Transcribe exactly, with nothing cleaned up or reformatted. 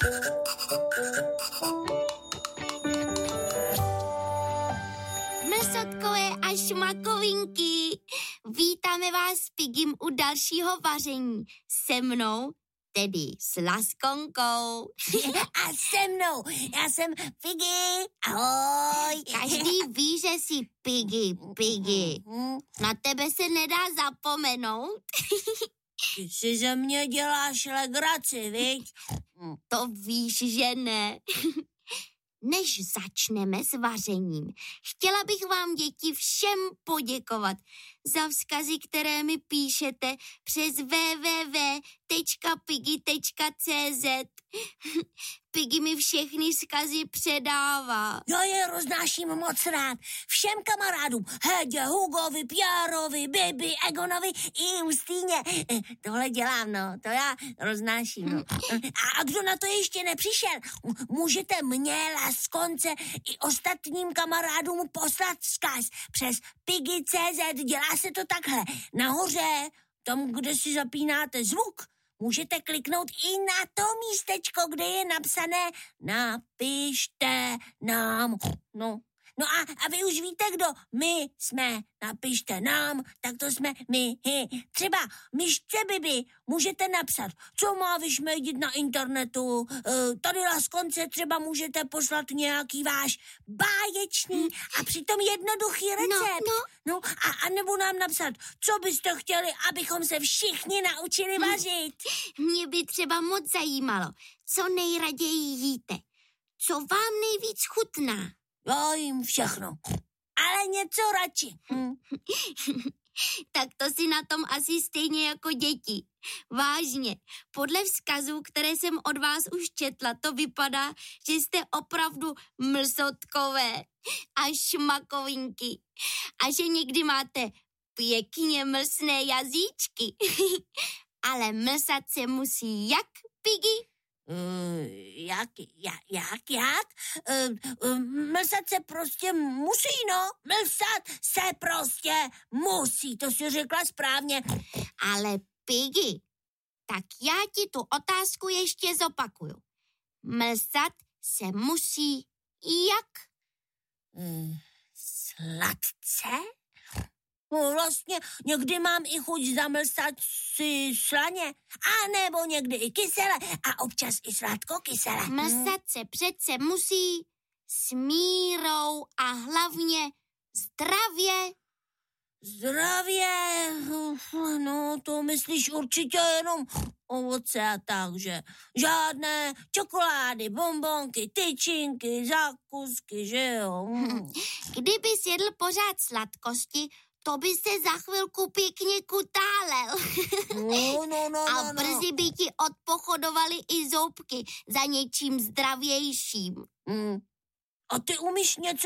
Mlsotkové a šmakovinky, vítáme vás s Pigim u dalšího vaření. Se mnou, tedy s Laskonkou. A se mnou, já jsem Piggy, ahoj. Každý ví, že jsi Piggy, Piggy. Na tebe se nedá zapomenout. Ty si ze mě děláš legraci, viď? To víš, že ne. Než začneme s vařením, chtěla bych vám, děti, všem poděkovat za vzkazy, které mi píšete přes w w w tečka piggy tečka c z. Piggy mi všechny vzkazy předává. Já je roznáším moc rád. Všem kamarádům, Hedě, Hugovi, Pjárovi, Bibi, Egonovi i Ustýně. Tohle dělám, no, to já roznáším, no. A kdo na to ještě nepřišel, můžete mě, Laskonce i ostatním kamarádům poslat vzkaz přes piggy tečka c z. Dělá se to takhle. Nahoře, tam, kde si zapínáte zvuk, můžete kliknout i na to místečko, kde je napsané napište nám. No, no a, a vy už víte, kdo my jsme. Napište nám, tak to jsme my. Hy. Třeba myšce Bibi můžete napsat, co má vyšmejdit na internetu. E, tady, Laskonce, třeba můžete poslat nějaký váš báječný a přitom jednoduchý recept. No, no. No a, a nebo nám napsat, co byste chtěli, abychom se všichni naučili vařit. Mě by třeba moc zajímalo, co nejraději jíte. Co vám nejvíc chutná? Já jim všechno, ale něco radši. Hm. Tak to si na tom asi stejně jako děti. Vážně, podle vzkazů, které jsem od vás už četla, to vypadá, že jste opravdu mlsotkové a šmakovinky. A že někdy máte pěkně mlsné jazyčky. Ale mlsat se musí jak, Piggy? Uh, jak, jak, jak, jak? Uh, uh, mlsat se prostě musí, no. Mlsat se prostě musí, to jsi řekla správně. Ale Piggy, tak já ti tu otázku ještě zopakuju. Mlsat se musí jak? Uh, sladce? No vlastně někdy mám i chuť zamlsat si slaně, a nebo někdy i kysele a občas i sladko-kysele. Mlsat se přece musí s mírou a hlavně zdravě. Zdravě, no to myslíš určitě jenom ovoce a tak, že žádné čokolády, bonbonky, tyčinky, zákusky, že jo. Mm. Kdyby jedl pořád sladkosti, to by se za chvilku pěkně kutálel. No, no, no, A no, brzy by ti odpochodovaly i zoubky za něčím zdravějším. Mm. A ty umíš něco